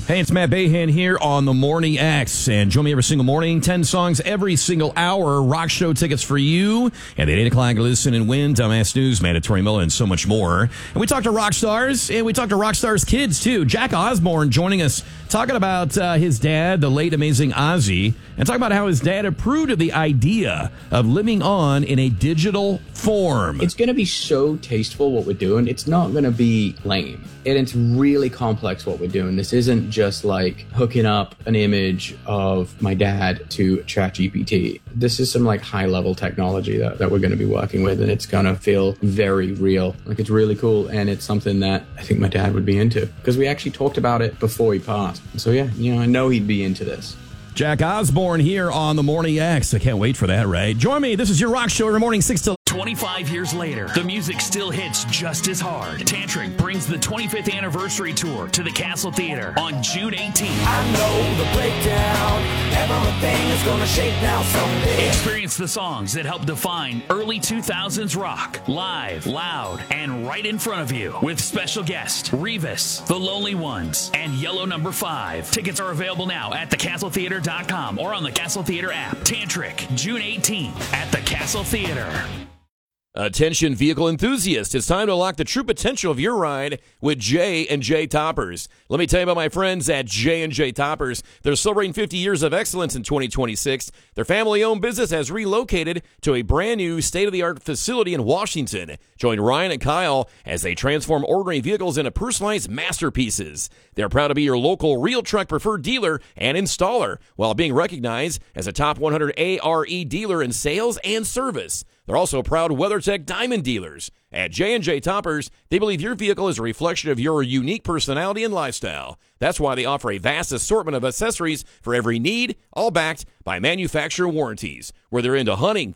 Hey, it's Matt Bahan here on the Morning X, and join me every single morning, 10 songs every single hour, rock show tickets for you, and at 8 o'clock, listen and win, dumbass news, mandatory Miller, and so much more. And we talk to rock stars, and we talk to rock stars' kids, too. Jack Osbourne joining us, talking about his dad, the late amazing Ozzy, and talking about how his dad approved of the idea of living on in a digital form. It's going to be so tasteful what we're doing. It's not going to be lame. And it's really complex what we're doing. This isn't just like hooking up an image of my dad to ChatGPT. This is some like high level technology that we're going to be working with, and it's going to feel very real. Like, it's really cool, and it's something that I think my dad would be into because we actually talked about it before he passed. So yeah, I know he'd be into this. Jack Osbourne here on the Morning X. I can't wait for that, right? Join me. This is your rock show every morning, 6 till 25 years later, the music still hits just as hard. Tantric brings the 25th anniversary tour to the Castle Theater on June 18th. I know the breakdown. Everything is gonna shake now someday. Experience the songs that helped define early 2000s rock, live, loud, and right in front of you, with special guests Revis, The Lonely Ones, and Yellow Number 5. Tickets are available now at thecastletheater.com or on the Castle Theater app. Tantric, June 18th at the Castle Theater. Attention vehicle enthusiasts, it's time to unlock the true potential of your ride with J&J Toppers. Let me tell you about my friends at J&J Toppers. They're celebrating 50 years of excellence in 2026. Their family-owned business has relocated to a brand new state-of-the-art facility in Washington. Join Ryan and Kyle as they transform ordinary vehicles into personalized masterpieces. They're proud to be your local real truck preferred dealer and installer, while being recognized as a top 100 ARE dealer in sales and service. They're also proud WeatherTech Diamond dealers. At J&J Toppers, they believe your vehicle is a reflection of your unique personality and lifestyle. That's why they offer a vast assortment of accessories for every need, all backed by manufacturer warranties. Whether into hunting,